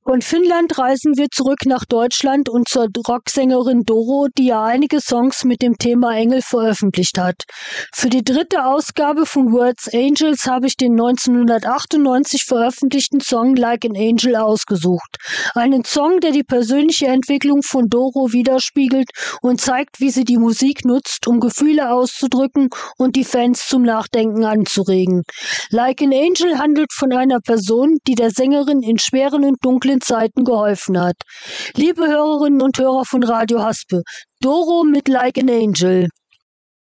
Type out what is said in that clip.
Von Finnland reisen wir zurück nach Deutschland und zur Rocksängerin Doro, die ja einige Songs mit dem Thema Engel veröffentlicht hat. Für die 3. Ausgabe von Words Angels habe ich den 1998 veröffentlichten Song Like an Angel ausgesucht. Einen Song, der die persönliche Entwicklung von Doro widerspiegelt und zeigt, wie sie die Musik nutzt, um Gefühle auszudrücken und die Fans zum Nachdenken anzuregen. Like an Angel handelt von einer Person, die der Sängerin in schweren und dunklen Zeiten geholfen hat. Liebe Hörerinnen und Hörer von Radio Haspe, Doro mit Like an Angel.